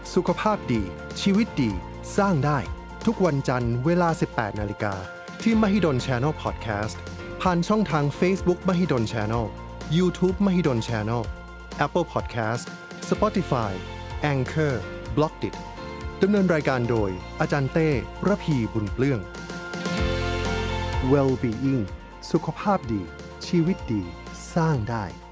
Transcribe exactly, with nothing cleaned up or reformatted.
สุขภาพดีชีวิตดีสร้างได้ทุกวันจันทร์เวลา สิบแปดนาฬิกา นที่ Mahidol Channel Podcast ผ่านช่องทาง Facebook Mahidol Channel YouTube Mahidol Channel Apple Podcast Spotify Anchor Blockdit ดำเนินรายการโดยอาจารย์เต้ระพีบุญเปลื้อง Well-being สุขภาพดีชีวิตดีสร้างได้